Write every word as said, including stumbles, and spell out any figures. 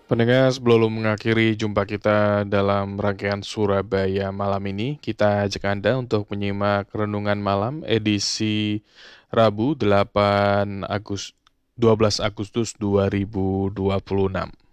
Pendengar, sebelum mengakhiri jumpa kita dalam rangkaian Surabaya malam ini, kita ajak Anda untuk menyimak renungan malam edisi Rabu delapan Agus dua belas Agustus dua ribu dua puluh enam.